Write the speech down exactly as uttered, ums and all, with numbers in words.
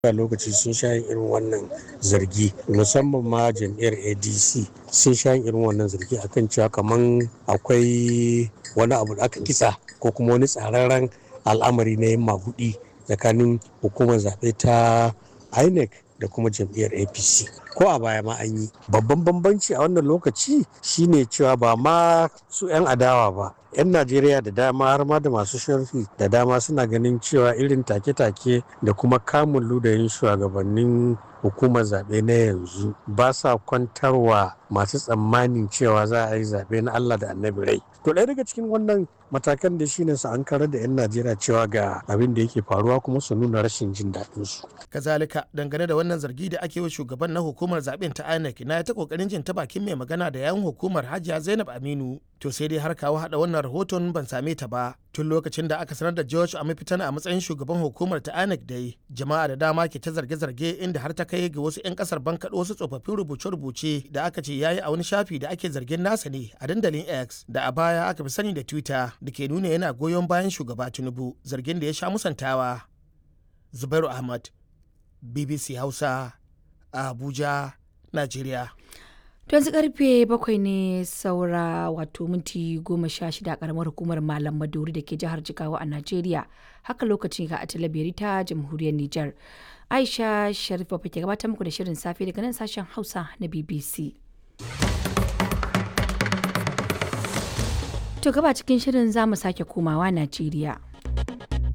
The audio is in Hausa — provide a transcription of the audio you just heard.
a lokaci sun sha yin irin wannan zargi, musamman ma jam'iyyar A D C sun sha yin irin wannan zargi akan cewa kaman akwai wani abu da aka kitsa ko kuma wani tsararren al'amari na yin maguɗi tsakanin hukumar zaɓe ta I N E C da kuma jam'iyyar A P C. Ko a baya ma an yi. Babban bambanci a wannan lokaci shine cewa ba ma su 'yan adawa ba. 'Yan Najeriya da dama har ma da masu sharhi da dama suna ganin cewa irin take-take da kuma kamun ludayin shugabannin hukumar zaɓe na yanzu ba sa kwantarwa masu tsammanin cewa za a yi zaɓe na Allah da annabi rai. To ɗaya daga cikin wannan matakan da shine su an karar da 'yan Najeriya cewa ga abin da yake faruwa kuma su nuna rashin jin daɗin su. Kazalika dangane da wannan zargi da ake wa shugaban na hukumar zaɓen ta I N E C na ta kokarin jin ta bakin mai magana da yawun hukumar Hajiya Zainab Aminu. To sai dai har kawo hada wannan rahoton ban same ta ba. Tun lokacin da aka sanar da George Amifitana a matsayin shugaban hukumar ta I N E C dai, jama'a da dama ke ta zarge-zarge inda har ta kai ga wasu 'yan kasar bankaɗo wasu tsofaffin rubuce-rubuce da aka ce yayi a wani shafi da ake zargin nasa ne a dandalin X da a baya aka fi sani da Twitter da ke nuna yana goyon bayan shugaba Tinubu, zargin da ya sha musantawa. Zubairu Ahmad, B B C Hausa, a Abuja, Najeriya. To yanzu karfe bakwai ne saura wato minti goma sha shida a karamar hukumar Malam Maduri da ke jihar Jigawa a Najeriya. Haka lokacin ga a talabiri ta jamhuriyar Nijar. Aisha Sharifa ke gabatar muku da shirin safe daga nan sashen Hausa na B B C. To gaba cikin shirin za mu sake komawa Najeriya.